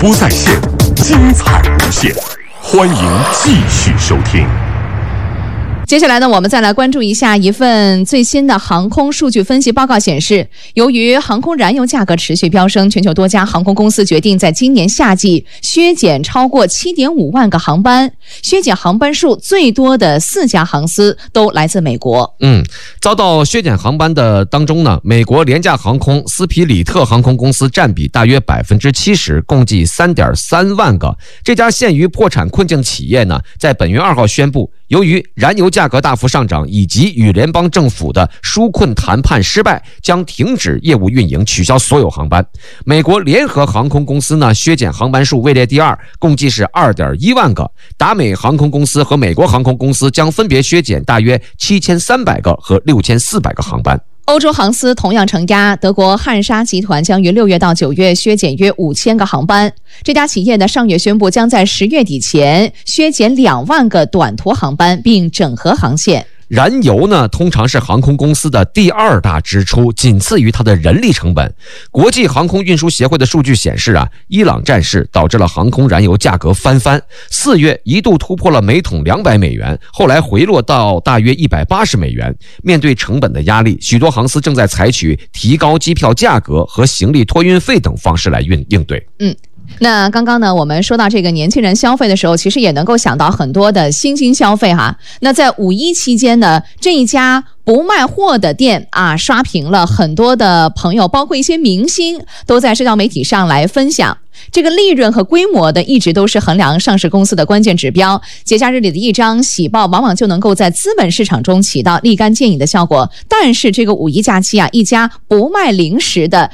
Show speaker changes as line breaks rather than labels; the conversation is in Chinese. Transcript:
播在线，精彩无限，欢迎继续收听。
接下来呢，我们再来关注一下一份最新的航空数据分析报告显示，由于航空燃油价格持续飙升，全球多家航空公司决定在今年夏季削减超过 7.5 万个航班，削减航班数最多的4家航司都来自美国。
遭到削减航班的当中呢，美国廉价航空斯皮里特航空公司占比大约 70%， 共计 3.3 万个。这家陷于破产困境企业呢，在本月2号宣布，由于燃油价格大幅上涨以及与联邦政府的纾困谈判失败，将停止业务运营，取消所有航班。美国联合航空公司呢，削减航班数位列第二，共计是 2.1 万个。达美航空公司和美国航空公司将分别削减大约7300个和6400个航班。
欧洲航司同样承压，德国汉莎集团将于6月到9月削减约5000个航班。这家企业呢，上月宣布将在10月底前削减2万个短途航班，并整合航线。
燃油呢，通常是航空公司的第2大支出，仅次于它的人力成本。国际航空运输协会的数据显示伊朗战事导致了航空燃油价格翻番，4月一度突破了每桶200美元，后来回落到大约180美元。面对成本的压力，许多航司正在采取提高机票价格和行李托运费等方式来应对。
那刚刚呢，我们说到这个年轻人消费的时候，其实也能够想到很多的新兴消费哈。那在5·1期间呢，这一家不卖货的店刷屏了很多的朋友，包括一些明星都在社交媒体上来分享。这个利润和规模的一直都是衡量上市公司的关键指标，节假日里的一张喜报往往就能够在资本市场中起到立竿见影的效果。但是这个5·1假期一家不卖零食的